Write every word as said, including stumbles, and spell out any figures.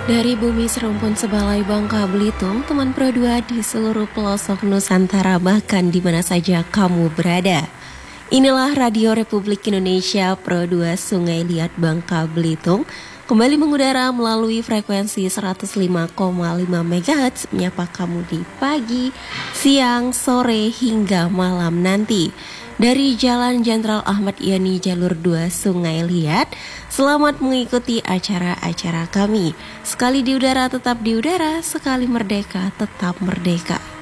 Dari bumi serumpun sebalai Bangka Belitung, teman Pro dua di seluruh pelosok Nusantara bahkan di mana saja kamu berada. Inilah Radio Republik Indonesia Pro dua Sungai Liat Bangka Belitung kembali mengudara melalui frekuensi seratus lima koma lima megahertz menyapa kamu di pagi, siang, sore hingga malam nanti. Dari Jalan Jenderal Ahmad Yani Jalur dua Sungai Liat, selamat mengikuti acara-acara kami. Sekali di udara tetap di udara, sekali merdeka tetap merdeka.